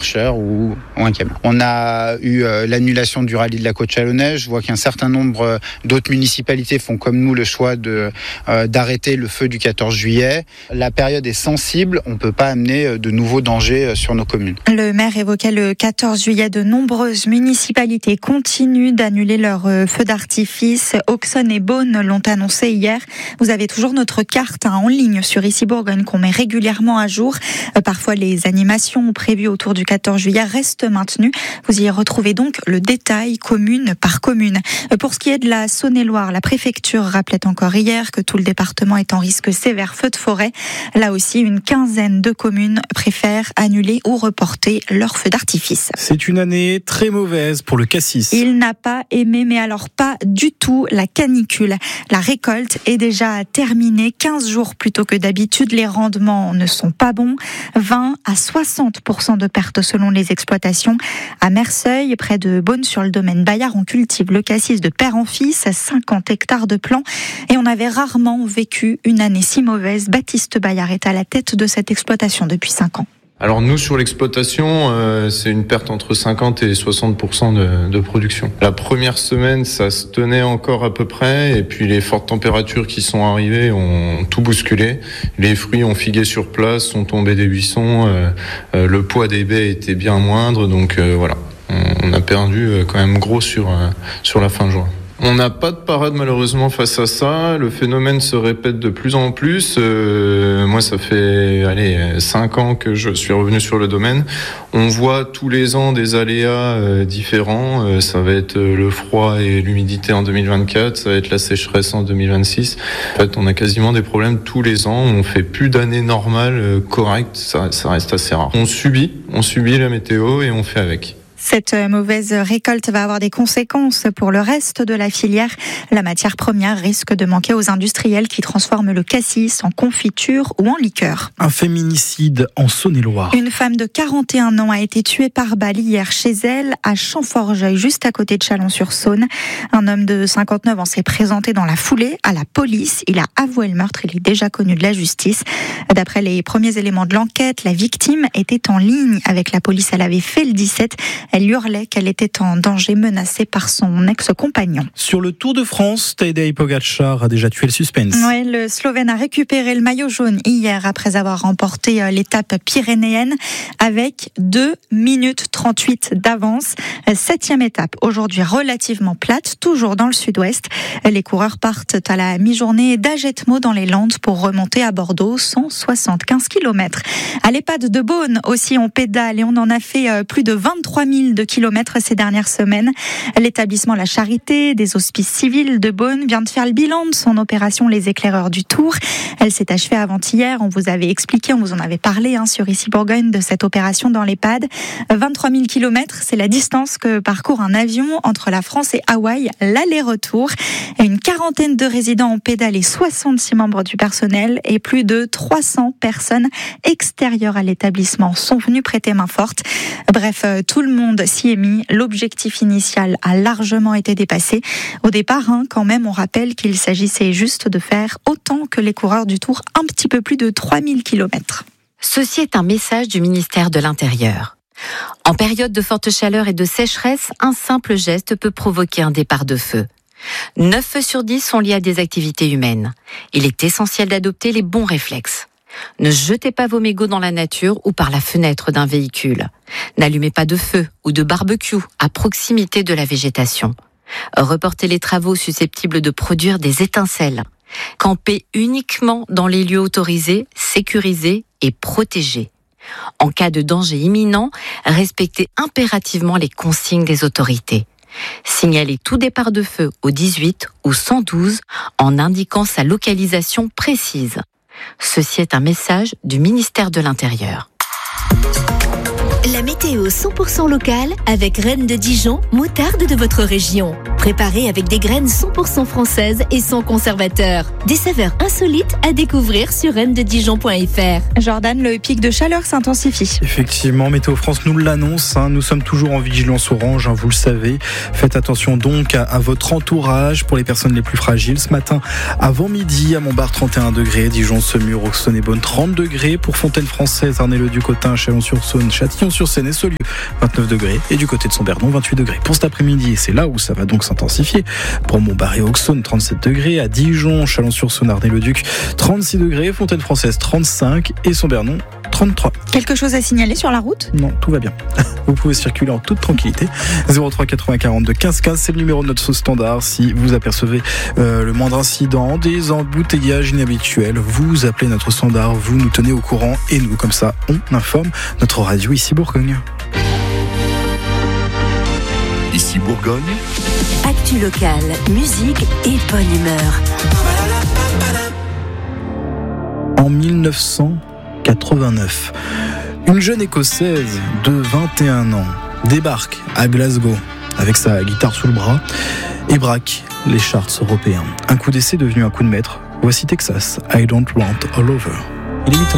marcheur ou un camion. On a eu l'annulation du rallye de la Côte Chalonnaise. Je vois qu'un certain nombre d'autres municipalités font comme nous le choix d'arrêter le feu du 14 juillet. La période est sensible, on ne peut pas amener de nouveaux dangers sur nos communes. Le maire évoquait le 14 juillet. De nombreuses municipalités continuent d'annuler leurs feux d'artifice. Auxonne et Beaune l'ont annoncé hier. Vous avez toujours notre carte en ligne sur Ici Bourgogne qu'on met régulièrement à jour. Parfois, les animations prévues autour du 14 juillet restent maintenues. Vous y retrouvez donc le détail commune par commune. Pour ce qui est de la Saône-et-Loire, la préfecture rappelait encore hier que tout le département est en risque sévère feu de forêt. Là aussi, une quinzaine de communes préfèrent annuler ou reporter leurs feux d'artifice. C'est une année très mauvaise pour le cassis. Il n'a pas aimé, mais alors pas du tout, la canicule. La récolte est déjà terminée 15 jours plus tôt que d'habitude. Les rendements ne sont pas bons. 20 à 60% de pertes selon les exploitations. À Merseuil, près de Beaune, sur le domaine Bayard, on cultive le cassis de père en fils, 50 hectares de plants. Et on avait rarement vécu une année si mauvaise. Baptiste Bayard est à la tête de cette exploitation depuis 5 ans. Alors nous, sur l'exploitation, c'est une perte entre 50 et 60% de production. La première semaine, ça se tenait encore à peu près, et puis les fortes températures qui sont arrivées ont tout bousculé. Les fruits ont figué sur place, sont tombés des buissons, le poids des baies était bien moindre, donc voilà. On a perdu quand même gros sur la fin juin. On n'a pas de parade malheureusement face à ça. Le phénomène se répète de plus en plus. Moi, ça fait 5 ans que je suis revenu sur le domaine. On voit tous les ans des aléas différents. Ça va être le froid et l'humidité en 2024. Ça va être la sécheresse en 2026. En fait, on a quasiment des problèmes tous les ans. On fait plus d'années normales correctes. Ça reste assez rare. On subit la météo et on fait avec. Cette mauvaise récolte va avoir des conséquences pour le reste de la filière. La matière première risque de manquer aux industriels qui transforment le cassis en confiture ou en liqueur. Un féminicide en Saône-et-Loire. Une femme de 41 ans a été tuée par balle hier chez elle à Champforgeuil, juste à côté de Chalon-sur-Saône. Un homme de 59 ans s'est présenté dans la foulée à la police. Il a avoué le meurtre. Il est déjà connu de la justice. D'après les premiers éléments de l'enquête, la victime était en ligne avec la police. Elle avait fait le 17. Elle hurlait qu'elle était en danger, menacée par son ex-compagnon. Sur le Tour de France, Tadej Pogačar a déjà tué le suspense. Oui, le Slovène a récupéré le maillot jaune hier après avoir remporté l'étape pyrénéenne avec 2 minutes 38 d'avance. 7e étape aujourd'hui relativement plate, toujours dans le sud-ouest. Les coureurs partent à la mi-journée d'Agetmo dans les Landes pour remonter à Bordeaux, 175 km. À l'EHPAD de Beaune aussi, on pédale et on en a fait plus de 23 000 de kilomètres ces dernières semaines. L'établissement La Charité des Hospices Civils de Beaune vient de faire le bilan de son opération Les Éclaireurs du Tour. Elle s'est achevée avant-hier. On vous avait expliqué, on vous en avait parlé sur Ici Bourgogne de cette opération dans l'EHPAD. 23 000 kilomètres, c'est la distance que parcourt un avion entre la France et Hawaï, l'aller-retour. Et une quarantaine de résidents ont pédalé, 66 membres du personnel et plus de 300 personnes extérieures à l'établissement sont venues prêter main forte. Bref, tout le monde s'y est mis. L'objectif initial a largement été dépassé. Au départ, quand même, on rappelle qu'il s'agissait juste de faire autant que les coureurs du Tour, un petit peu plus de 3000 km. Ceci est un message du ministère de l'Intérieur. En période de forte chaleur et de sécheresse, un simple geste peut provoquer un départ de feu. 9 feux sur 10 sont liés à des activités humaines. Il est essentiel d'adopter les bons réflexes. Ne jetez pas vos mégots dans la nature ou par la fenêtre d'un véhicule. N'allumez pas de feu ou de barbecue à proximité de la végétation. Reportez les travaux susceptibles de produire des étincelles. Campez uniquement dans les lieux autorisés, sécurisés et protégés. En cas de danger imminent, respectez impérativement les consignes des autorités. Signalez tout départ de feu au 18 ou 112 en indiquant sa localisation précise. Ceci est un message du ministère de l'Intérieur. La météo 100% locale avec Reine de Dijon, moutarde de votre région. préparés avec des graines 100% françaises et sans conservateur. Des saveurs insolites à découvrir sur rennesdedijon.fr. Jordan, le pic de chaleur s'intensifie. Effectivement, Météo France nous l'annonce. Nous sommes toujours en vigilance orange, vous le savez. Faites attention donc à votre entourage pour les personnes les plus fragiles. Ce matin, avant midi, à Montbard, 31 degrés. Dijon, Semur, Auxonne-et-Beaune, 30 degrés. Pour Fontaine-Française, Arnay-le-Duc-Autun, Chalon-sur-Saône, Châtillon-sur-Seine et Saulieu, 29 degrés. Et du côté de Sombernon, 28 degrés. Pour cet après-midi, et c'est là où ça va donc s'intensifier. Pour Montbard et Auxonne, 37 degrés. À Dijon, Chalon-sur-Saône, Arnay-le-Duc, 36 degrés. Fontaine-Française, 35. Et Sombernon, 33. Quelque chose à signaler sur la route ? Non, tout va bien. Vous pouvez circuler en toute tranquillité. 03 80 42 15 15, c'est le numéro de notre standard. Si vous apercevez le moindre incident, des embouteillages inhabituels, vous appelez notre standard, vous nous tenez au courant et nous, comme ça, on informe notre radio ici Bourgogne. Ici Bourgogne. Actu locale, musique et bonne humeur. En 1989, une jeune Écossaise de 21 ans débarque à Glasgow avec sa guitare sous le bras et braque les charts européens. Un coup d'essai devenu un coup de maître. Voici Texas, I Don't Want All Over. Il est 8 ans.